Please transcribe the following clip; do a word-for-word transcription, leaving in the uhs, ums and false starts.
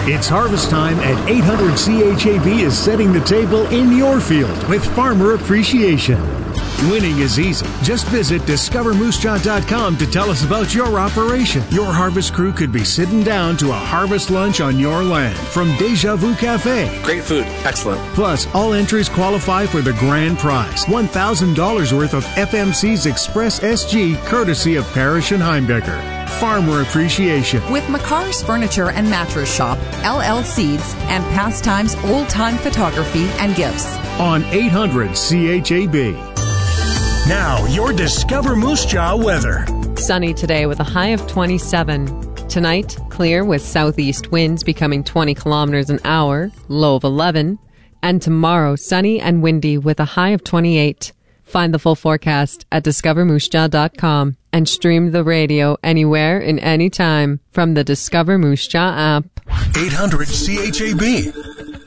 It's harvest time and eight hundred C H A B is setting the table in your field with Farmer Appreciation. Winning is easy. Just visit discover moose jaw dot com to tell us about your operation. Your harvest crew could be sitting down to a harvest lunch on your land from Deja Vu Cafe. Great food. Excellent. Plus, all entries qualify for the grand prize, one thousand dollars worth of F M C's Express S G, courtesy of Parrish and Heimbecker. Farmer Appreciation. With McCarr's Furniture and Mattress Shop, L L Seeds, and Pastimes Old Time Photography and Gifts. On eight hundred C H A B. Now, your Discover Moose Jaw weather. Sunny today with a high of twenty-seven. Tonight, clear with southeast winds becoming twenty kilometers an hour, low of eleven. And tomorrow, sunny and windy with a high of twenty-eight. Find the full forecast at discover moose jaw dot com and stream the radio anywhere and anytime from the Discover Moose Jaw app. eight hundred C H A B.